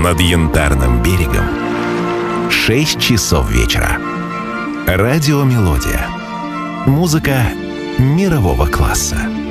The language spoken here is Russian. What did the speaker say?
над Янтарным берегом. 6 часов вечера. Радио «Мелодия». Музыка мирового класса.